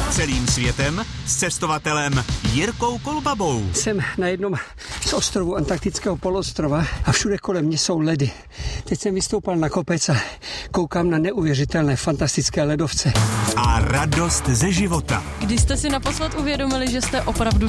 Celým světem s cestovatelem Jirkou Kolbabou. Jsem na jednom z ostrovů Antarktického poloostrova a všude kolem mě jsou ledy. Teď jsem vystoupal na kopec a koukám na neuvěřitelné, fantastické ledovce. A radost ze života. Kdy jste si naposled uvědomili, že jste opravdu